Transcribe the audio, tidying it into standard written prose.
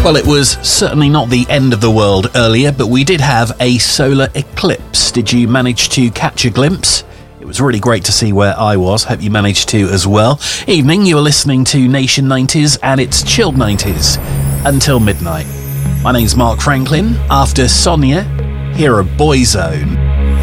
Well, it was certainly not the end of the world earlier, but we did have a solar eclipse. Did you manage to catch a glimpse? It was really great to see where I was. Hope you managed to as well. Evening, you are listening to Nation 90s and it's Chilled 90s until midnight. My name's Mark Franklin. After Sonia, here are Boyzone.